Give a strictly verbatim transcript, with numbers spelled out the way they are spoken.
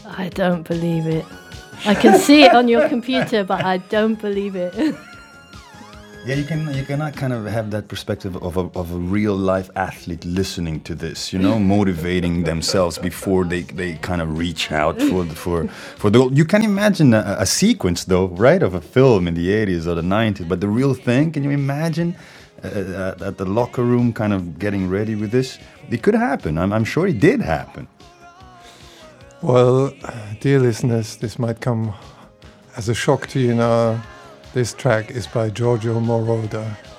I don't believe it. I can see it on your computer, but I don't believe it. Yeah, you can you cannot kind of have that perspective of a, of a real life athlete listening to this, you know, motivating themselves before they, they kind of reach out for the, for for the. You can imagine a, a sequence though, right, of a film in the eighties or the nineties, but the real thing, can you imagine uh, at the locker room kind of getting ready with this? It could happen. I'm I'm sure it did happen. Well, dear listeners, this might come as a shock to you now. This track is by Giorgio Moroder.